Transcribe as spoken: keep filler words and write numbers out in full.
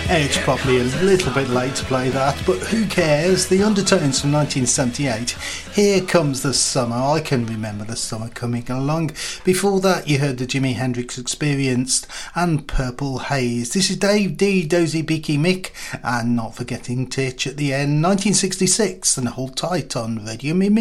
It's probably a little bit late to play that, but who cares? The Undertones from nineteen seventy-eight. Here Comes the Summer. I can remember the summer coming along. Before that, you heard the Jimi Hendrix Experience and Purple Haze. This is Dave D, Dozy Beaky Mick, and not forgetting Titch at the end. nineteen sixty-six, and Hold Tight on Radio Mimi.